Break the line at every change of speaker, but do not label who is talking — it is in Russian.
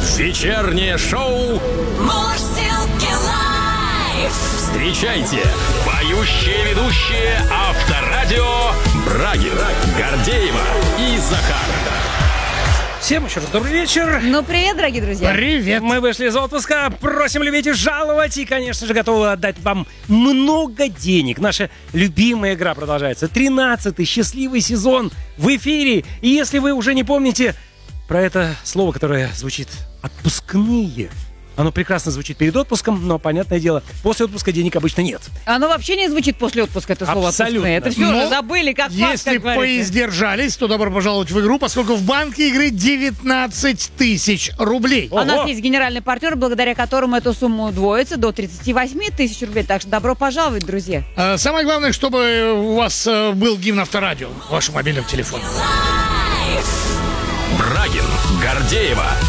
Вечернее шоу
Мурзилки лайф.
встречайте, поющие ведущие Авторадио Брагин, Гордеева и Захар.
Всем еще раз добрый вечер.
Ну, привет, дорогие друзья.
Привет. Мы вышли из отпуска, просим любить и жаловать. И, конечно же, готовы отдать вам много денег. Наша любимая игра продолжается. 13-й счастливый сезон в эфире. И если вы уже не помните про это слово, которое звучит «отпускные», оно прекрасно звучит перед отпуском, но, понятное дело, после отпуска денег обычно нет.
Оно вообще не звучит после отпуска, это слово
Абсолютно.
«отпускные». Это все уже забыли, как факт,
Если
как говорится.
поиздержались, то добро пожаловать в игру, поскольку в банке игры 19 тысяч рублей.
А у нас
Ого.
есть генеральный партнер, благодаря которому эту сумму удвоится до 38 тысяч рублей. Так что добро пожаловать, друзья.
Самое главное, чтобы у вас был гимн Авторадио в вашем мобильном телефоне.
Брагин, Гордеева